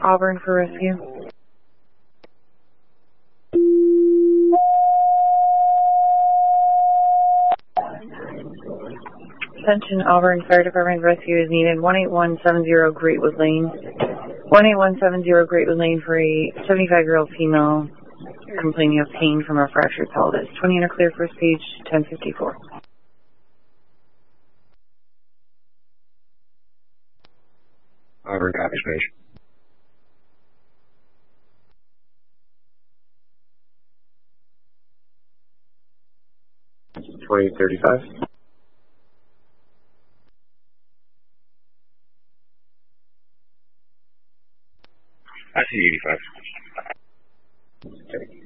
Auburn for rescue. Attention, Auburn Fire Department rescue is needed. 18170 Greatwood Lane. 18170 Greatwood Lane for a 75-year-old female complaining of pain from a fractured pelvis. 20 inner clear, first page, 1054. Auburn, copy, page. $20.35. I see 85. Okay.